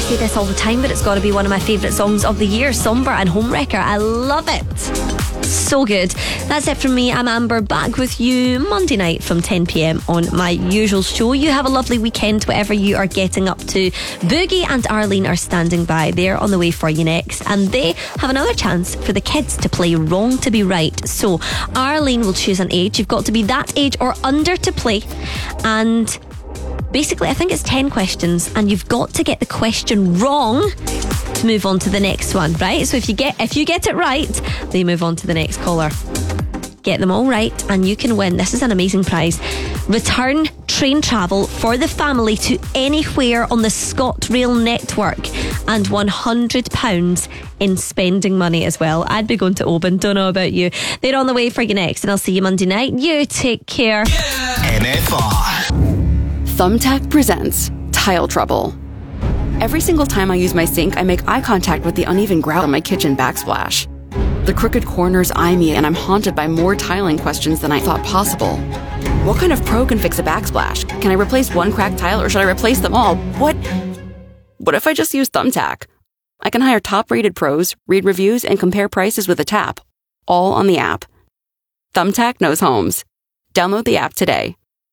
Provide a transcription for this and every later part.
say this all the time, but it's got to be one of my favourite songs of the year, Somber and Homewrecker. I love it. So good. That's it from me. I'm Amber, back with you Monday night from 10 p.m. on my usual show. You have a lovely weekend, whatever you are getting up to. Boogie and Arlene are standing by. They're on the way for you next, and they have another chance for the kids to play Wrong to Be Right. So Arlene will choose an age. You've got to be that age or under to play, and basically I think it's 10 questions, and you've got to get the question wrong to move on to the next one, right? So if you get it right, they move on to the next caller. Get them all right and you can win. This is an amazing prize. Return train travel for the family to anywhere on the ScotRail network, and £100 in spending money as well. I'd be going to Oban, don't know about you. They're on the way for you next, and I'll see you Monday night. You take care. NFR. Thumbtack presents Tile Trouble. Every single time I use my sink, I make eye contact with the uneven grout on my kitchen backsplash. The crooked corners eye me, and I'm haunted by more tiling questions than I thought possible. What kind of pro can fix a backsplash? Can I replace one cracked tile, or should I replace them all? What if I just use Thumbtack? I can hire top-rated pros, read reviews, and compare prices with a tap, all on the app. Thumbtack knows homes. Download the app today.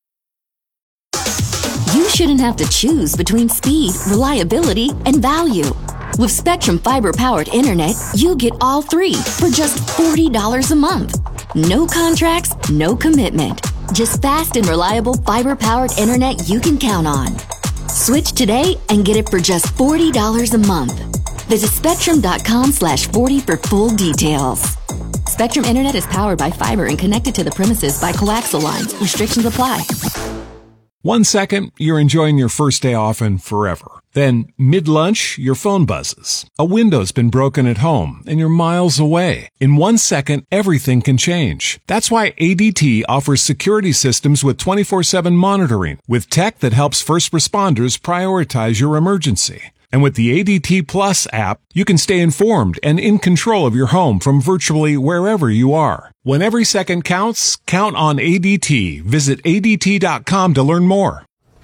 You shouldn't have to choose between speed, reliability, and value. With Spectrum Fiber-powered internet, you get all three for just $40 a month. No contracts, no commitment. Just fast and reliable fiber-powered internet you can count on. Switch today and get it for just $40 a month. Visit spectrum.com/40 for full details. Spectrum Internet is powered by fiber and connected to the premises by coaxial lines. Restrictions apply. 1 second, you're enjoying your first day off and forever. Then, mid-lunch, your phone buzzes. A window's been broken at home, and you're miles away. In 1 second, everything can change. That's why ADT offers security systems with 24/7 monitoring, with tech that helps first responders prioritize your emergency. And with the ADT Plus app, you can stay informed and in control of your home from virtually wherever you are. When every second counts, count on ADT. Visit ADT.com to learn more.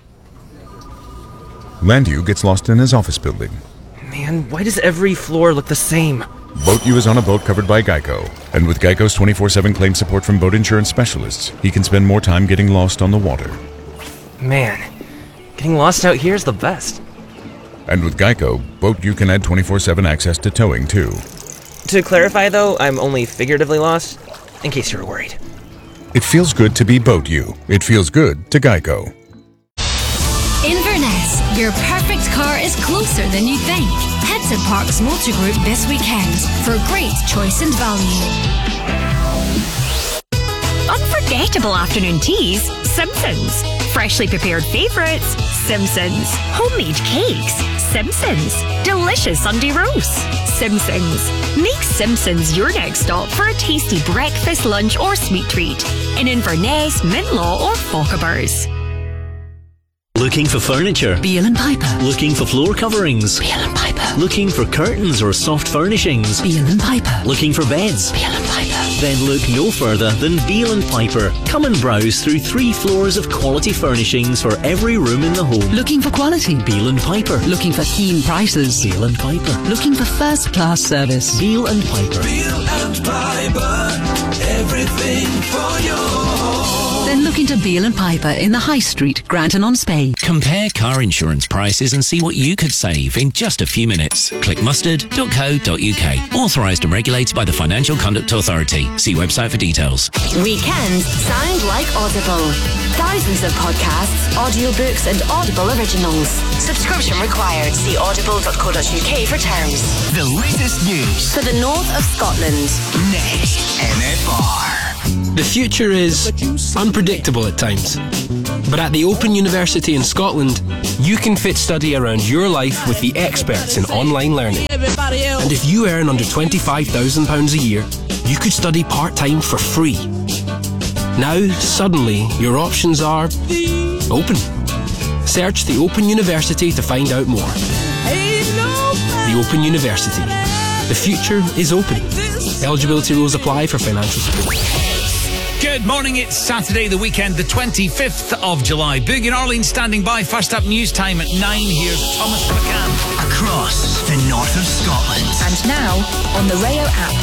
Landu gets lost in his office building. Man, why does every floor look the same? Boat U is on a boat covered by Geico. And with Geico's 24/7 claim support from boat insurance specialists, he can spend more time getting lost on the water. Man, getting lost out here is the best. And with Geico, Boat U can add 24/7 access to towing, too. To clarify, though, I'm only figuratively lost, in case you were worried. It feels good to be Boat U. It feels good to Geico. Inverness, your perfect car is closer than you think. Head to Parks Motor Group this weekend for great choice and value. Unforgettable afternoon teas, Simpsons. Freshly prepared favourites, Simpsons. Homemade cakes, Simpsons. Delicious Sunday roasts, Simpsons. Make Simpsons your next stop for a tasty breakfast, lunch or sweet treat in Inverness, Minlaw or Fochabers. Looking for furniture? Beale and Piper. Looking for floor coverings? Beale and Piper. Looking for curtains or soft furnishings? Beale and Piper. Looking for beds? Beale and Piper. Then look no further than Beale and Piper. Come and browse through 3 floors of quality furnishings for every room in the home. Looking for quality? Beale and Piper. Looking for keen prices? Beale and Piper. Looking for first-class service? Beale and Piper. Beale and Piper, everything for your home. Then look into Beale and Piper in the High Street, Granton-on-Spey. Compare car insurance prices and see what you could save in just a few minutes. Click mustard.co.uk. Authorised and regulated by the Financial Conduct Authority. See website for details. Weekends sound like Audible. Thousands of podcasts, audiobooks and Audible originals. Subscription required. See audible.co.uk for terms. The latest news For the north of Scotland. next. NFR. The future is unpredictable at times. But at the Open University in Scotland, you can fit study around your life with the experts in online learning. And if you earn under £25,000 a year, you could study part-time for free. Now, suddenly, your options are open. Search the Open University to find out more. The Open University. The future is open. Eligibility rules apply for financial support. Good morning, it's Saturday, the weekend, the 25th of July. Boogie and Arlene standing by. First up, news time at 9. Here's Thomas McCann. Across the north of Scotland. And now, on the Rayo app.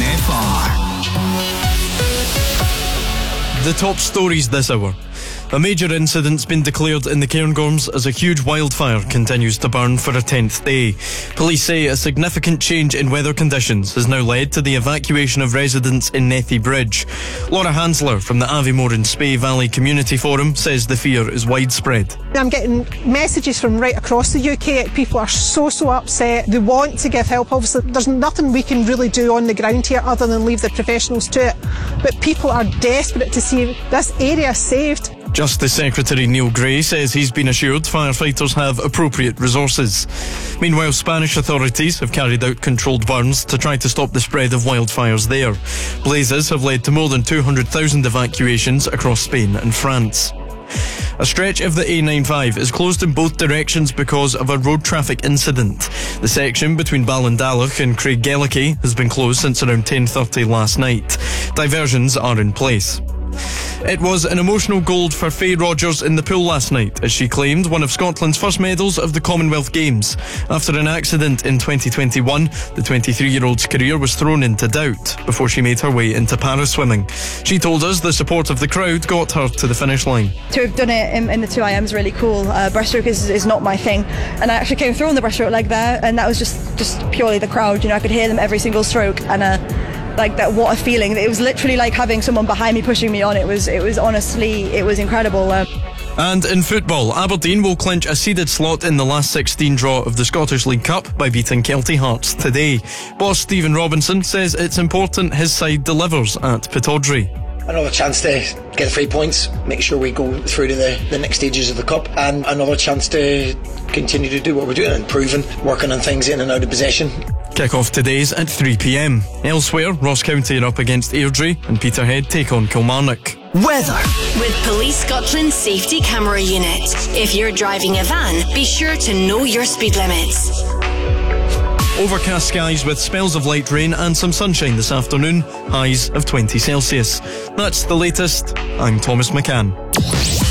NFR. The top stories this hour. A major incident's been declared in the Cairngorms as a huge wildfire continues to burn for a 10th day. Police say a significant change in weather conditions has now led to the evacuation of residents in Nethy Bridge. Laura Hansler from the Aviemore and Spey Valley Community Forum says the fear is widespread. I'm getting messages from right across the UK. People are so upset. They want to give help. Obviously, there's nothing we can really do on the ground here other than leave the professionals to it. But people are desperate to see this area saved. Justice Secretary Neil Gray says he's been assured firefighters have appropriate resources. Meanwhile, Spanish authorities have carried out controlled burns to try to stop the spread of wildfires there. Blazes have led to more than 200,000 evacuations across Spain and France. A stretch of the A95 is closed in both directions because of a road traffic incident. The section between Ballindalloch and Craigellachie has been closed since around 10:30 last night. Diversions are in place. It was an emotional gold for Faye Rogers in the pool last night as she claimed one of Scotland's first medals of the Commonwealth Games. After an accident in 2021, the 23-year-old's career was thrown into doubt before she made her way into para-swimming. She told us the support of the crowd got her to the finish line. To have done it in the 2IM is really cool. Breaststroke is not my thing, and I actually came through on the breaststroke like that, and that was just purely the crowd. You know, I could hear them every single stroke, and like that, what a feeling. It was literally like having someone behind me pushing me on. It was honestly, it was incredible. And in football, Aberdeen will clinch a seeded slot in the last 16 draw of the Scottish League Cup by beating Kelty Hearts today. Boss Stephen Robinson says it's important his side delivers at Pittodrie. Another chance to get 3 points, make sure we go through to the next stages of the Cup, and another chance to continue to do what we're doing, improving, working on things in and out of possession. Kick-off today's at 3 p.m. Elsewhere, Ross County are up against Airdrie and Peterhead take on Kilmarnock. Weather. With Police Scotland's safety camera unit. If you're driving a van, be sure to know your speed limits. Overcast skies with spells of light rain and some sunshine this afternoon. Highs of 20 Celsius. That's the latest. I'm Thomas McCann.